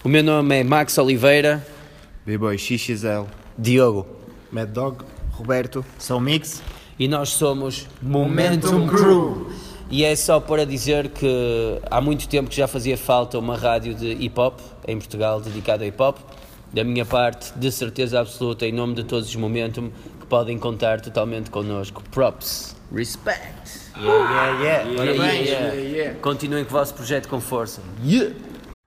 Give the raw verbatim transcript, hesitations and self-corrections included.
O meu nome é Max Oliveira. B-Boy X X L. Diogo. Mad Dog. Roberto. São Mix. E nós somos Momentum Momentum Crew. E é só para dizer que há muito tempo que já fazia falta uma rádio de hip-hop em Portugal dedicada a hip-hop. Da minha parte, de certeza absoluta, em nome de todos os Momentum, que podem contar totalmente connosco. Props. Respect. Yeah, yeah, yeah. Yeah, Parabéns. yeah, yeah. Continuem com o vosso projeto com força. Yeah.